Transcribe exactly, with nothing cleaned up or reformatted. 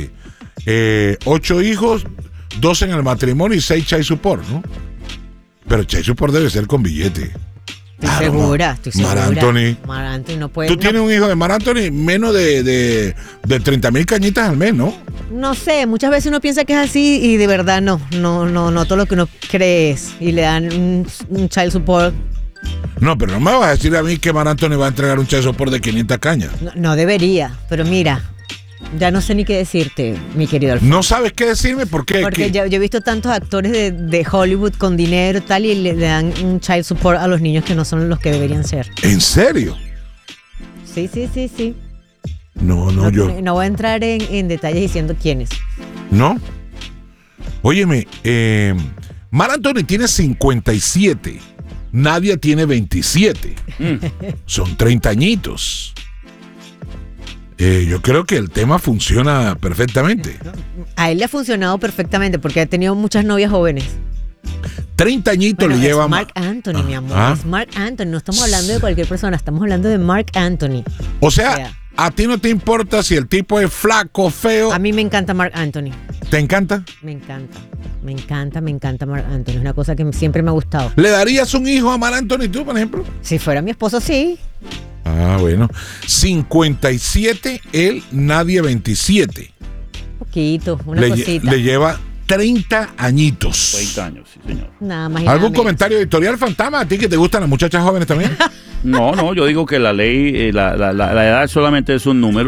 fíjate, eh, ocho hijos, dos en el matrimonio y seis child support, ¿no? Pero child support debe ser con billete. Estoy claro, segura, estoy segura. Mar Anthony. Mar Anthony no puede. Tú no, tienes un hijo de Mar Anthony, menos de, de, de treinta mil cañitas al mes, ¿no? No sé, muchas veces uno piensa que es así y de verdad no, no, no, no todo lo que uno cree es. Y le dan un, un child support. No, pero no me vas a decir a mí que Mar Anthony va a entregar un child support de quinientas cañas. No, no debería, pero mira, ya no sé ni qué decirte, mi querido Alfonso. ¿No sabes qué decirme? ¿Por qué? Porque ¿Qué? Yo, yo he visto tantos actores de, de Hollywood con dinero y tal y le, le dan un child support a los niños que no son los que deberían ser. ¿En serio? Sí, sí, sí, sí. No, no, no yo... No voy a entrar en, en detalles diciendo quiénes. ¿No? Óyeme, eh, Mar Anthony tiene cincuenta y siete. Nadia tiene veintisiete. Mm. Son treinta añitos. Eh, yo creo que el tema funciona perfectamente. A él le ha funcionado perfectamente porque ha tenido muchas novias jóvenes. treinta añitos bueno, le lleva. Es Marc Anthony, ah, mi amor. Ah. Es Marc Anthony. No estamos hablando de cualquier persona, estamos hablando de Marc Anthony. O sea, o sea, a ti no te importa si el tipo es flaco, feo. A mí me encanta Marc Anthony. ¿Te encanta? Me encanta. Me encanta, me encanta Marc Anthony. Es una cosa que siempre me ha gustado. ¿Le darías un hijo a Marc Anthony tú, por ejemplo? Si fuera mi esposo, sí. Ah, bueno. cincuenta y siete, él, Nadia veintisiete. Un poquito, una le, cosita. Le lleva treinta añitos. veinte años, sí, señor. Nada más y ¿Algún nada comentario editorial, Fantasma? ¿A ti que te gustan las muchachas jóvenes también? No, no, yo digo que la ley, eh, la, la, la edad solamente es un número.